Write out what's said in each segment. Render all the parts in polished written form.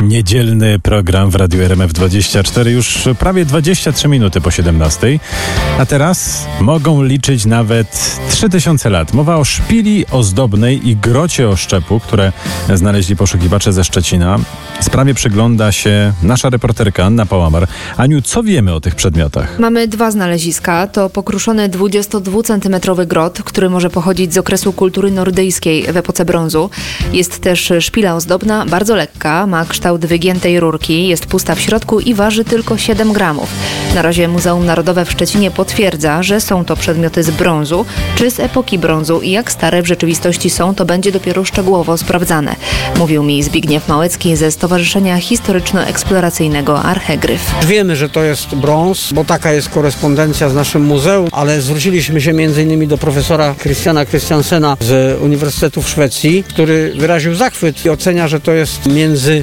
Niedzielny program w Radiu RMF24 już prawie 23 minuty po 17. A teraz mogą liczyć nawet 3000 lat. Mowa o szpili ozdobnej i grocie oszczepu, które znaleźli poszukiwacze ze Szczecina. Sprawie przygląda się nasza reporterka Anna Pałamar. Aniu, co wiemy o tych przedmiotach? Mamy dwa znaleziska. To pokruszony 22-centymetrowy grot, który może pochodzić z okresu kultury nordyjskiej w epoce brązu. Jest też szpila ozdobna, bardzo lekka, ma kształt wygiętej rurki, jest pusta w środku i waży tylko 7 gramów. Na razie Muzeum Narodowe w Szczecinie potwierdza, że są to przedmioty z brązu czy z epoki brązu i jak stare w rzeczywistości są, to będzie dopiero szczegółowo sprawdzane. Mówił mi Zbigniew Małecki ze Stowarzyszenia Historyczno-Eksploracyjnego Archegryf. Wiemy, że to jest brąz, bo taka jest korespondencja z naszym muzeum, ale zwróciliśmy się m.in. do profesora Christiana Christiansena z Uniwersytetu w Szwecji, który wyraził zachwyt i ocenia, że to jest między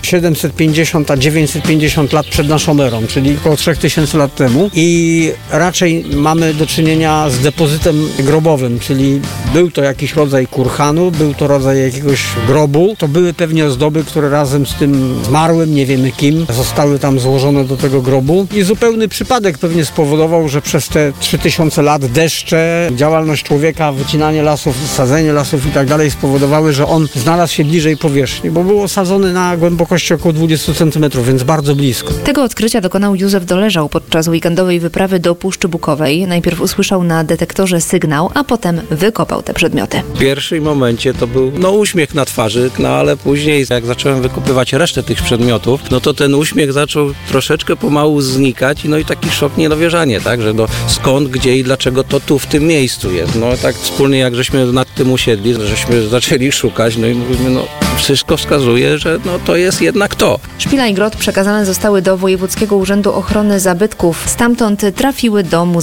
750 a 950 lat przed naszą erą, czyli około 3000 lat temu. I raczej mamy do czynienia z depozytem grobowym, czyli był to jakiś rodzaj kurhanu, był to rodzaj jakiegoś grobu. To były pewnie ozdoby, które razem z tym zmarłym, nie wiemy kim, zostały tam złożone do tego grobu. I zupełny przypadek pewnie spowodował, że przez te 3000 lat deszcze, działalność człowieka, wycinanie lasów, sadzenie lasów i tak dalej spowodowały, że on znalazł się bliżej powierzchni, bo był osadzony na głębokości około 20 cm, więc bardzo blisko. Tego odkrycia dokonał Józef Doleżał podczas weekendowej wyprawy do Puszczy Bukowej. Najpierw usłyszał na detektorze sygnał, a potem wykopał te przedmioty. W pierwszym momencie to był uśmiech na twarzy, ale później jak zacząłem wykopywać resztę tych przedmiotów, to ten uśmiech zaczął troszeczkę pomału znikać i taki szok, niedowierzanie, tak, że skąd, gdzie i dlaczego to tu w tym miejscu jest. Tak wspólnie jak żeśmy nad tym usiedli, żeśmy zaczęli szukać, i mówimy, wszystko wskazuje, że to jest jednak to. Szpila i grot przekazane zostały do Wojewódzkiego Urzędu Ochrony Zabytków. Stamtąd trafiły do